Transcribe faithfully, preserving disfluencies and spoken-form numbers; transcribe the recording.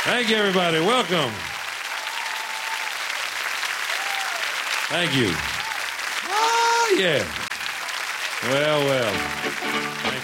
Thank you, everybody. Welcome. Thank you. Ah, yeah. Well, well.